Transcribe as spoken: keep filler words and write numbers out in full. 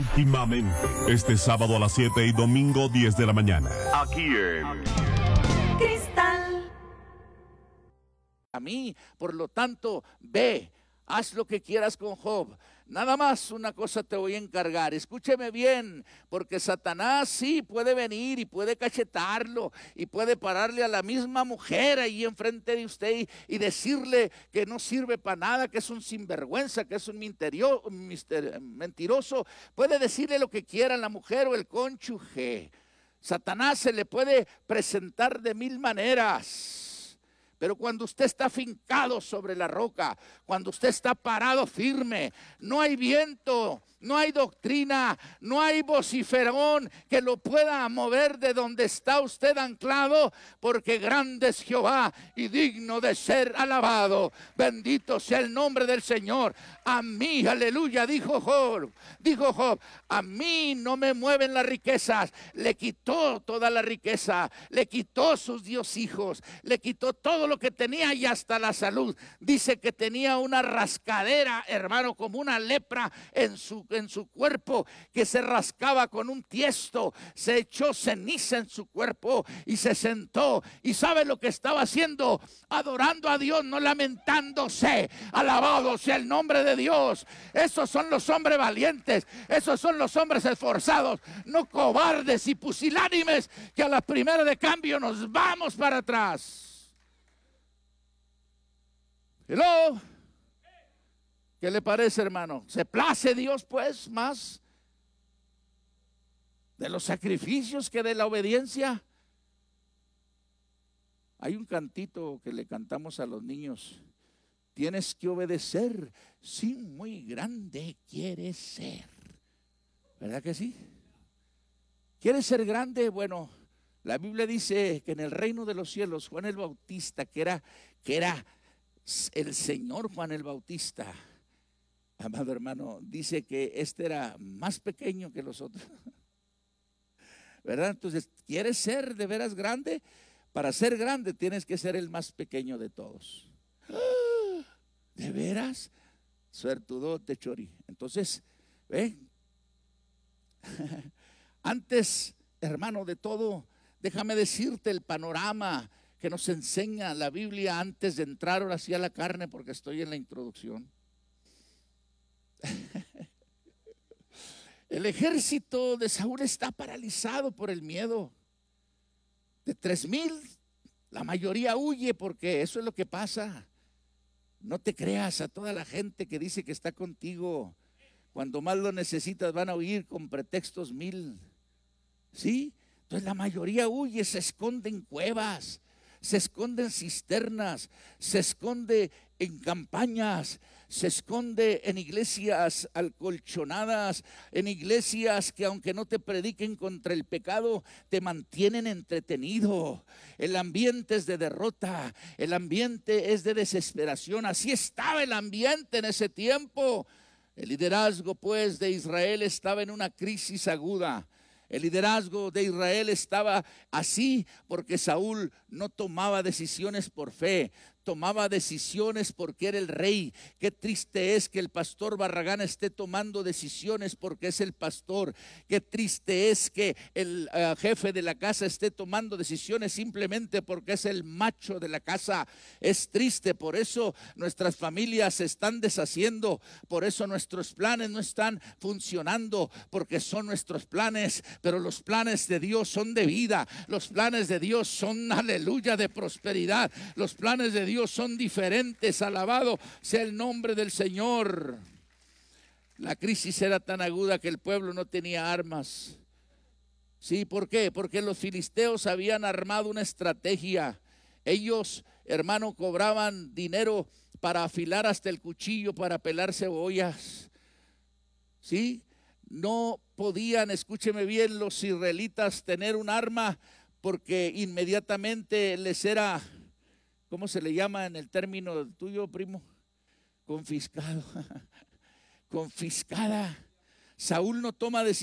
íntimamente. Este sábado a las siete y domingo diez de la mañana. Aquí en Cristal. A mí, por lo tanto, ve, haz lo que quieras con Job. Nada más una cosa te voy a encargar, escúcheme bien, porque Satanás sí puede venir y puede cachetarlo y puede pararle a la misma mujer ahí enfrente de usted y, y decirle que no sirve para nada, que es un sinvergüenza, que es un minterio, mister, mentiroso. Puede decirle lo que quiera la mujer o el cónyuge. Satanás se le puede presentar de mil maneras. Pero cuando usted está afincado sobre la roca, cuando usted está parado firme, no hay viento, no hay doctrina, no hay vociferón que lo pueda mover de donde está usted anclado, porque grande es Jehová y digno de ser alabado. Bendito sea el nombre del Señor. A mí, aleluya, dijo Job, dijo Job, a mí no me mueven las riquezas. Le quitó toda la riqueza, le quitó sus diez hijos, le quitó todo lo que tenía y hasta la salud. Dice que tenía una rascadera, hermano, como una lepra en su, en su cuerpo, que se rascaba con un tiesto. Se echó ceniza en su cuerpo y se sentó. ¿Y sabe lo que estaba haciendo? Adorando a Dios, no lamentándose. Alabado sea el nombre de Dios. Esos son los hombres valientes, esos son los hombres esforzados, no cobardes y pusilánimes que a la primera de cambio nos vamos para atrás. Hello. ¿Qué le parece, hermano? ¿Se place Dios, pues, más de los sacrificios que de la obediencia? Hay un cantito que le cantamos a los niños. Tienes que obedecer si muy grande quieres ser. ¿Verdad que sí? ¿Quieres ser grande? Bueno, la Biblia dice que en el reino de los cielos, Juan el Bautista, que era, que era el Señor Juan el Bautista, amado hermano, dice que este era más pequeño que los otros. ¿Verdad? Entonces, ¿quieres ser de veras grande? Para ser grande tienes que ser el más pequeño de todos. ¿De veras? Suertudote, chori. Entonces, ¿ve? Antes, hermano, de todo, déjame decirte el panorama que nos enseña la Biblia antes de entrar ahora sí a la carne, porque estoy en la introducción. El ejército de Saúl está paralizado por el miedo. De tres mil, la mayoría huye, porque eso es lo que pasa. No te creas a toda la gente que dice que está contigo. Cuando más lo necesitas van a huir con pretextos mil. ¿Sí? Entonces la mayoría huye, se esconde en cuevas, se esconde en cisternas, se esconde en campañas, se esconde en iglesias acolchonadas, en iglesias que aunque no te prediquen contra el pecado, te mantienen entretenido. El ambiente es de derrota, el ambiente es de desesperación. Así estaba el ambiente en ese tiempo. El liderazgo, pues, de Israel estaba en una crisis aguda. El liderazgo de Israel estaba así porque Saúl no tomaba decisiones por fe, tomaba decisiones porque era el rey. Qué triste es que el pastor Barragán esté tomando decisiones porque es el pastor. Qué triste es que el uh, jefe de la casa esté tomando decisiones simplemente porque es el macho de la casa. Es triste, por eso nuestras familias se están deshaciendo, por eso nuestros planes no están funcionando, porque son nuestros planes, pero los planes de Dios son de vida, los planes de Dios son, aleluya, de prosperidad, los planes de Dios son diferentes. Alabado sea el nombre del Señor. La crisis era tan aguda que el pueblo no tenía armas. Sí, ¿por qué? Porque los filisteos habían armado una estrategia. Ellos, hermano, cobraban dinero para afilar hasta el cuchillo para pelar cebollas. Sí, no podían, escúcheme bien, los israelitas tener un arma porque inmediatamente les era, ¿cómo se le llama en el término tuyo, primo? Confiscado. Confiscada. Saúl no toma decisiones.